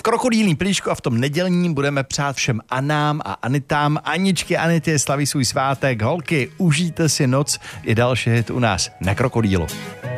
V krokodýlním plíšku a v tom nedělním budeme přát všem Anám a Anitám. Aničky, Anity slaví svůj svátek. Holky, užijte si noc i další hit u nás na Krokodýlu.